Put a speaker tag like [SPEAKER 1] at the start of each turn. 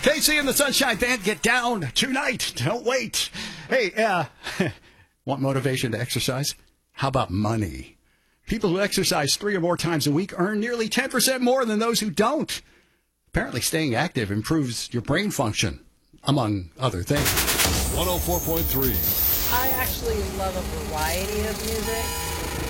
[SPEAKER 1] KC and the Sunshine Band get down tonight. Don't wait. Hey, want motivation to exercise? How about money? People who exercise 3 or more times a week earn nearly 10% more than those who don't. Apparently, staying active improves your brain function, among other things.
[SPEAKER 2] 104.3.
[SPEAKER 3] I actually love a variety of music.